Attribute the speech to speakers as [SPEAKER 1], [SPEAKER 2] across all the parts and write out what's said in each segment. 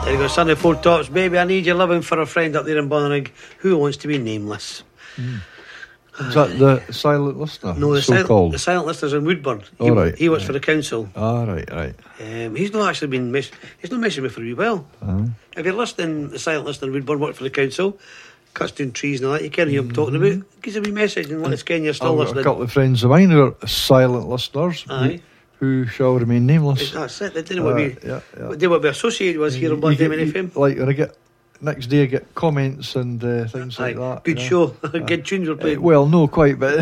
[SPEAKER 1] There you go, Sunday Four Tops. Baby, I need your loving for a friend up there in Bonnyrigg who wants to be nameless.
[SPEAKER 2] Is that the silent listener?
[SPEAKER 1] No, the
[SPEAKER 2] so-called?
[SPEAKER 1] the silent listener's in Woodburn.
[SPEAKER 2] He
[SPEAKER 1] works for the council.
[SPEAKER 2] Right.
[SPEAKER 1] He's not actually been he's not messing with me for a wee while. If you're listening, the silent listener in Woodburn works for the council, cuts down trees and all that, you can't hear him talking about. Gives a wee message and let us ken you're still
[SPEAKER 2] I've got
[SPEAKER 1] listening.
[SPEAKER 2] a couple of friends of mine who are silent listeners.
[SPEAKER 1] Aye.
[SPEAKER 2] Who shall remain nameless.
[SPEAKER 1] That's it. They didn't want to be.
[SPEAKER 2] Yeah.
[SPEAKER 1] They didn't want to be associated with us here on Black Diamond FM.
[SPEAKER 2] Like when I get next day, I get comments and things like that.
[SPEAKER 1] Good show. Good tunes were playing.
[SPEAKER 2] Well, no, quite, but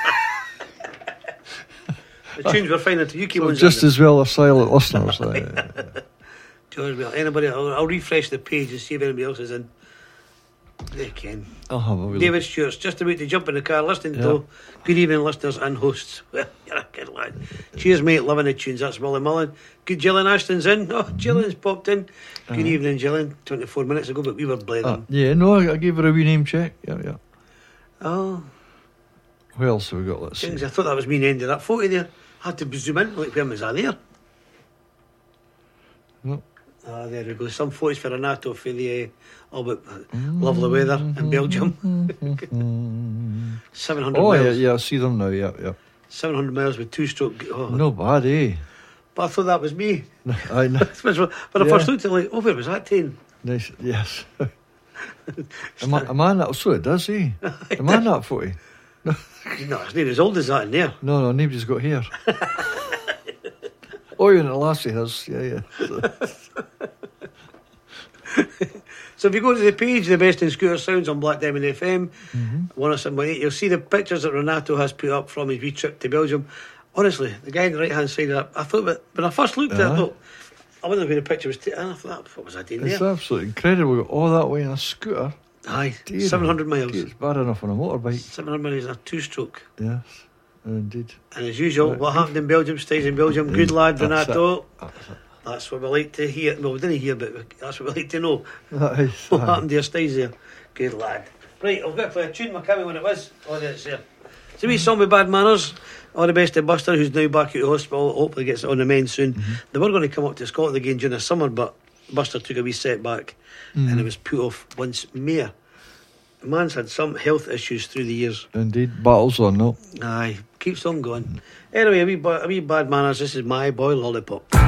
[SPEAKER 1] the tunes were fine until you keep on.
[SPEAKER 2] just as well as silent listeners.
[SPEAKER 1] George, anybody? I'll refresh the page and see if anybody else is in. They can.
[SPEAKER 2] I'll have a wee look.
[SPEAKER 1] David Stewart's just about to jump in the car listening to Good Evening listeners and hosts. Well, you're a good lad. Cheers, mate. Loving the tunes. That's Willie Mullen. Good, Gillian Ashton's in. Oh, Gillian's popped in. Good evening, Gillian. 24 minutes ago, but we were blathering.
[SPEAKER 2] Yeah, no, I gave her a wee name check. Yeah.
[SPEAKER 1] Oh.
[SPEAKER 2] Who else have we got? Let's see.
[SPEAKER 1] I thought that was me ending that photo there. I had to zoom in. Like, when was I there?
[SPEAKER 2] No.
[SPEAKER 1] Ah, there we go. Some photos for Renato for the lovely weather in Belgium. 700
[SPEAKER 2] Oh,
[SPEAKER 1] miles.
[SPEAKER 2] yeah, I see them now. Yeah.
[SPEAKER 1] 700 miles with two-stroke. Oh.
[SPEAKER 2] No bad, eh?
[SPEAKER 1] But I thought that was me.
[SPEAKER 2] I know.
[SPEAKER 1] When I first looked at it, like, where was that taken?
[SPEAKER 2] Nice, yes. Am I not? So it does, eh? Am I not 40?
[SPEAKER 1] No, it's not as old as that in there.
[SPEAKER 2] No, nobody's got hair. Oh, and the lassie has, yeah.
[SPEAKER 1] So if you go to the page, the Best in Scooter Sounds on Black Diamond FM, 107.8, you'll see the pictures that Renato has put up from his wee trip to Belgium. Honestly, the guy on the right-hand side of that, I thought, when I first looked at it, I thought, I wonder where the picture was taken. I thought, what was I doing there?
[SPEAKER 2] It's absolutely incredible. We got all that way in a scooter.
[SPEAKER 1] Aye,
[SPEAKER 2] Dear
[SPEAKER 1] 700 miles.
[SPEAKER 2] It's bad enough on a motorbike.
[SPEAKER 1] 700 miles, a two-stroke.
[SPEAKER 2] Yes, indeed.
[SPEAKER 1] And as usual, what happened in Belgium stays in Belgium. Good lad,
[SPEAKER 2] That's
[SPEAKER 1] Renato.
[SPEAKER 2] it.
[SPEAKER 1] That's what we like to hear. Well, we didn't hear, but that's what we like to know.
[SPEAKER 2] That is,
[SPEAKER 1] What happened to your stays there? Good lad. Right, I've got to play a tune. McCammy when it was. Oh, there it's there. It's a wee song with Bad Manners. All the best to Buster, who's now back at the hospital. Hopefully gets it on the mend soon. They were going to come up to Scotland again during the summer, but Buster took a wee setback and it was put off once more. The man's had some health issues through the years.
[SPEAKER 2] Indeed, battles on, no.
[SPEAKER 1] Aye, keeps on going. Anyway, a wee Bad Manners. This is My Boy Lollipop.